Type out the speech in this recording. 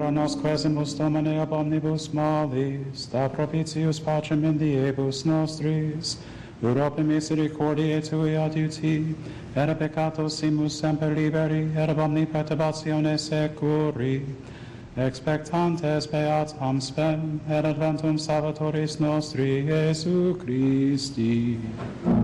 ora nos quesimus Domine ab omnibus malis, da propitius pacem in diebus nostris, Europe misericordiae Tui adiuti, et a peccatos simus semper liberi, et ab omni perturbatione securi, expectantes beatam spem, et adventum Salvatoris nostri, Iesu Christi.